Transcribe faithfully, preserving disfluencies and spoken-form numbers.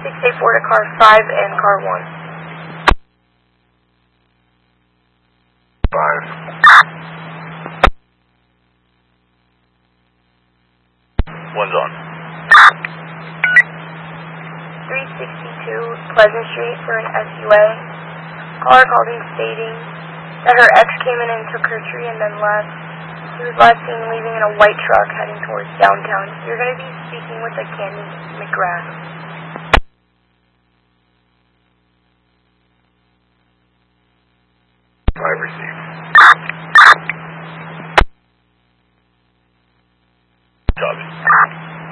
six eight four to car five and car one. Five. One's on. three sixty-two Pleasant Street for an S U A. Caller called in stating that her ex came in and took her tree and then left. He was last seen leaving in a white truck heading towards downtown. You're going to be speaking with a Candy McGrath. Five received. Copy.